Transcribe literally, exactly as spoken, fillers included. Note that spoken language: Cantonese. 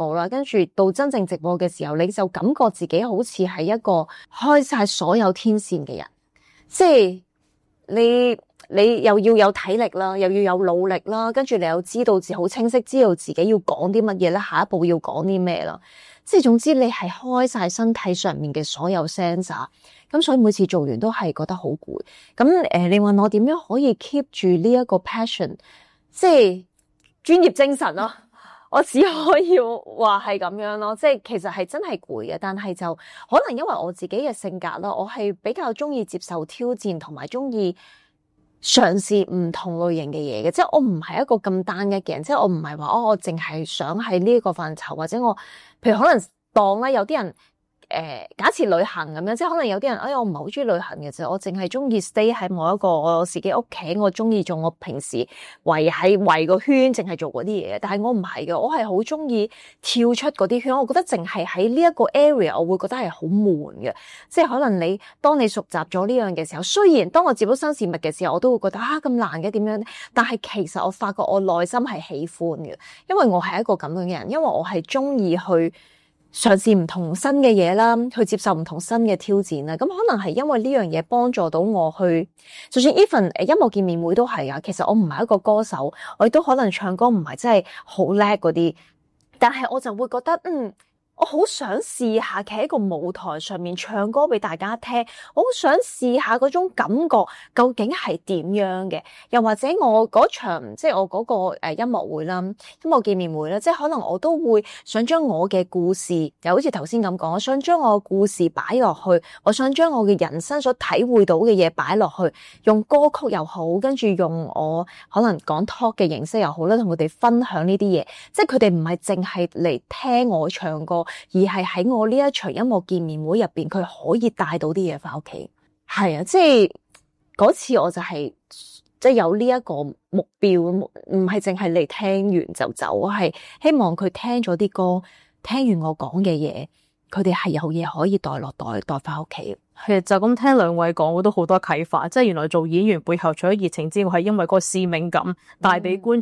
播啦，跟住到真正直播嘅時候，你就感覺自己好似係一個開晒所有天線嘅人，即係你你又要有體力啦，又要有努力啦，跟住你又知道自好清晰知道自己要講啲乜嘢咧，下一步要講啲咩啦，即係總之你係開晒身體上面嘅所有 sensor， 咁所以每次做完都係覺得好攰。咁誒、呃，你問我點樣可以 keep 住呢一個 passion， 即係專業精神咯，我只可以話係咁樣咯，即係其實係真係攰嘅，但係就可能因為我自己嘅性格啦，我係比較中意接受挑戰，同埋中意嘗試唔同類型嘅嘢嘅，即係我唔係一個咁單一嘅人，即係我唔係話哦，我淨係想喺呢個範疇，或者我譬如可能當咧有啲人。誒、呃，假設旅行咁樣，即係可能有啲人，哎，我唔係好中意旅行嘅啫，我淨係中意 stay 喺某一個我自己屋企，我中意做我平時圍喺圍個圈，淨係做嗰啲嘢。但係我唔係嘅，我係好中意跳出嗰啲圈。我覺得淨係喺呢一個 area，我會覺得係好悶嘅。即係可能你當你熟習咗呢樣嘅時候，雖然當我接到新事物嘅時候，我都會覺得啊咁難嘅點樣，但係其實我發覺我內心係喜歡嘅，因為我係一個咁樣嘅人，因為我係中意去。嘗試唔同新嘅嘢啦，去接受唔同新嘅挑戰啦，咁可能係因為呢樣嘢幫助到我去，就算 even 誒音樂見面會都係啊。其實我唔係一個歌手，我亦都可能唱歌唔係真係好叻嗰啲，但係我就會覺得嗯。我好想試下企喺個舞台上面唱歌俾大家聽，我好想試下嗰種感覺究竟係點樣嘅，又或者我嗰場即係我嗰個誒音樂會啦，音樂見面會啦，即係可能我都會想將我嘅故事，又好似頭先咁講，我想將我嘅故事擺落去，我想將我嘅人生所體會到嘅嘢擺落去，用歌曲又好，跟住用我可能講 talk 嘅形式又好啦，同佢哋分享呢啲嘢，即係佢哋唔係淨係嚟聽我唱歌。而係喺我呢一場音樂見面會入邊，佢可以帶到啲嘢翻屋企。係啊，即係嗰次我就係即係有呢一個目標，唔係淨係嚟聽完就走，我係希望佢聽咗啲歌，聽完我講嘅嘢，佢哋係有嘢可以帶落袋帶翻屋企。 其實就咁聽兩位講，我都好多啟發。即係原來做演員背後除咗熱情之外，係因為嗰個使命感帶俾觀眾。